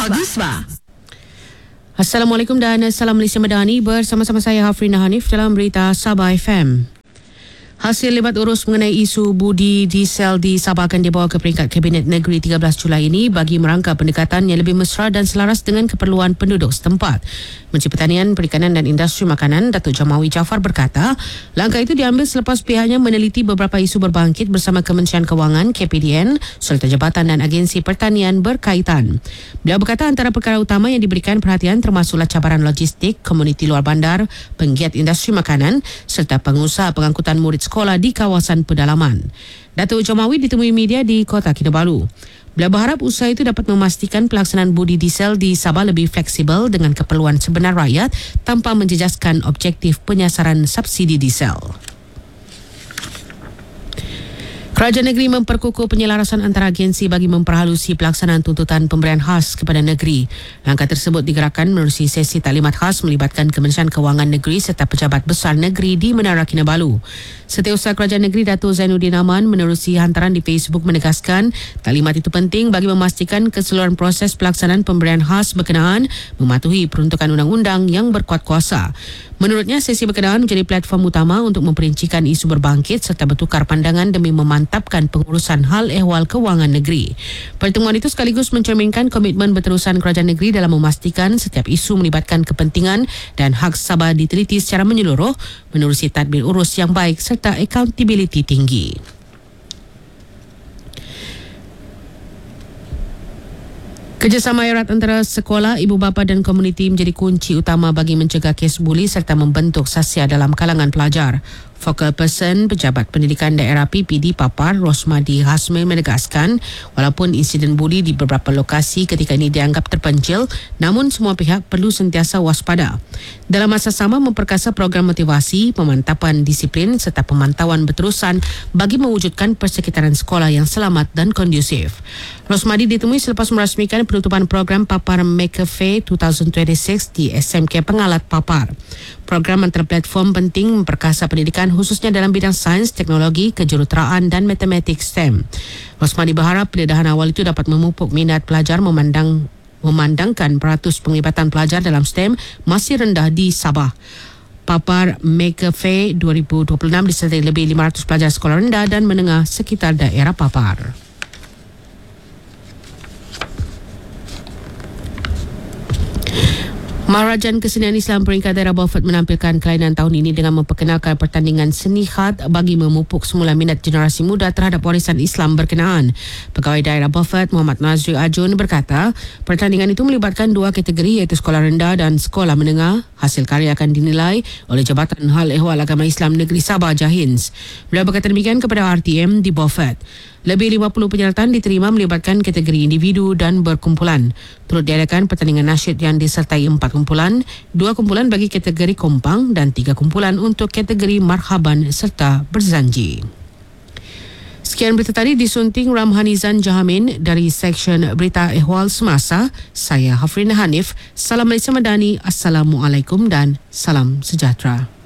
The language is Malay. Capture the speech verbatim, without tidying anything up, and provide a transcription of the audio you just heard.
Agusma. Assalamualaikum dan salam Malaysia Madani, bersama-sama saya Hafrina Hanif dalam berita Sabah F M. Hasil libat urus mengenai isu budi diesel di Sabah akan dibawa ke peringkat Kabinet Negeri tiga belas Julai ini bagi merangka pendekatan yang lebih mesra dan selaras dengan keperluan penduduk setempat. Menteri Pertanian, Perikanan dan Industri Makanan Datuk Jamawi Jaafar berkata, langkah itu diambil selepas pihaknya meneliti beberapa isu berbangkit bersama Kementerian Kewangan, K P D N, serta jabatan dan agensi pertanian berkaitan. Beliau berkata antara perkara utama yang diberikan perhatian termasuklah cabaran logistik, komuniti luar bandar, penggiat industri makanan serta pengusaha pengangkutan murid sekolah di kawasan pedalaman. Datuk Jamawi ditemui media di Kota Kinabalu. Beliau berharap usaha itu dapat memastikan pelaksanaan budi diesel di Sabah lebih fleksibel dengan keperluan sebenar rakyat tanpa menjejaskan objektif penyasaran subsidi diesel. Kerajaan negeri memperkukuh penyelarasan antara agensi bagi memperhalusi pelaksanaan tuntutan pemberian khas kepada negeri. Langkah tersebut digerakkan menerusi sesi taklimat khas melibatkan Kementerian Kewangan Negeri serta pejabat besar negeri di Menara Kinabalu. Setiausaha Kerajaan Negeri Datuk Zainuddin Aman menerusi hantaran di Facebook menegaskan taklimat itu penting bagi memastikan keseluruhan proses pelaksanaan pemberian khas berkenaan mematuhi peruntukan undang-undang yang berkuat kuasa. Menurutnya, sesi berkenaan menjadi platform utama untuk memperincikan isu berbangkit serta bertukar pandangan demi memantapkan pengurusan hal ehwal kewangan negeri. Pertemuan itu sekaligus mencerminkan komitmen berterusan kerajaan negeri dalam memastikan setiap isu melibatkan kepentingan dan hak Sabah diteliti secara menyeluruh menerusi tadbir urus yang baik serta accountability tinggi. Kerjasama erat antara sekolah, ibu bapa dan komuniti menjadi kunci utama bagi mencegah kes buli serta membentuk sasia dalam kalangan pelajar. Focal Person Pejabat Pendidikan Daerah P P D Papar, Rosmadi Hasmi menegaskan walaupun insiden buli di beberapa lokasi ketika ini dianggap terpencil, namun semua pihak perlu sentiasa waspada. Dalam masa sama memperkasa program motivasi, pemantapan disiplin serta pemantauan berterusan bagi mewujudkan persekitaran sekolah yang selamat dan kondusif. Rosmadi ditemui selepas merasmikan penutupan program Papar Maker Fair dua ribu dua puluh enam di S M K Pengalat Papar. Program antara platform penting memperkasa pendidikan khususnya dalam bidang sains, teknologi, kejuruteraan dan matematik S T E M. Rosmadi berharap pendedahan awal itu dapat memupuk minat pelajar memandang memandangkan peratus penglibatan pelajar dalam S T E M masih rendah di Sabah. Papar Maker Fair dua ribu dua puluh enam disertai lebih lima ratus pelajar sekolah rendah dan menengah sekitar daerah Papar. Maharajan Kesenian Islam peringkat daerah Beaufort menampilkan kelainan tahun ini dengan memperkenalkan pertandingan seni khad bagi memupuk semula minat generasi muda terhadap warisan Islam berkenaan. Pegawai daerah Beaufort Muhammad Nazri Ajun berkata, pertandingan itu melibatkan dua kategori iaitu sekolah rendah dan sekolah menengah. Hasil karya akan dinilai oleh Jabatan Hal Ehwal Agama Islam Negeri Sabah Jahins. Beliau berkata demikian kepada R T M di Beaufort. Lebih lima puluh penyertaan diterima melibatkan kategori individu dan berkumpulan. Turut diadakan pertandingan nasyid yang disertai empat kumpulan, dua kumpulan bagi kategori kompang dan tiga kumpulan untuk kategori marhaban serta berzanji. Sekian berita tadi disunting Ramhanizan Jahamin dari Seksyen Berita Ehwal Semasa. Saya Hafrina Hanif. Salam Malaysia Madani. Assalamualaikum dan salam sejahtera.